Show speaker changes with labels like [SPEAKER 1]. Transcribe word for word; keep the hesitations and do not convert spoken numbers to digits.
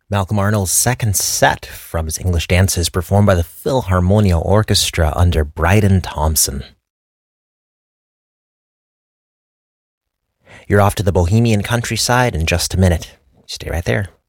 [SPEAKER 1] Malcolm Arnold's second set from his English dances performed by the Philharmonia Orchestra under Bryden Thompson. You're off to the Bohemian countryside in just a minute. Stay right there.